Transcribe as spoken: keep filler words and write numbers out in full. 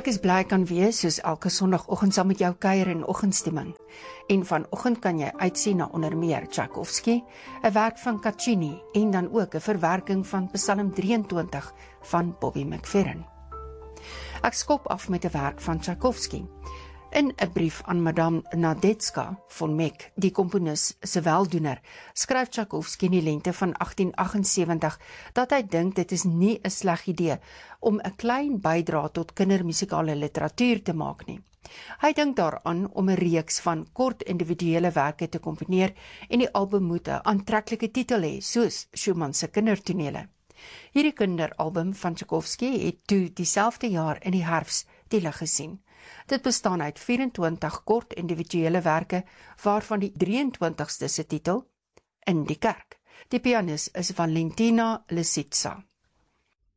Ek is bly kan wees soos elke sondagoggend saam met jou kuier in oggendstemming. En vanoggend kan jy uitsien na onder meer Tchaikovsky, 'n werk van Caccini en dan ook 'n verwerking van Psalm drieëntwintig van Bobby McFerrin. Ek skop af met 'n werk van Tchaikovsky. In 'n brief aan Madame Nadezhda von Meck, die komponis se weldoener, skryf Tchaikovsky in die lente van agtien aggensewentig dat hy dink dit is nie 'n sleg idee om 'n klein bydra tot kindermusikale literatuur te maak nie. Hy dink daaraan om 'n reeks van kort individuele werke te komponeer en die album moet 'n aantreklike titel hê, soos Schumann se kindertonele. Hierdie kinderalbum van Tchaikovsky het toe dieselfde jaar in die herfs die lig gesien. Dit bestaan uit vyf-en-twintig kort individuele werke, waarvan die drieëntwintigste se titel In die kerk. Die pianis is Valentina Lisitsa.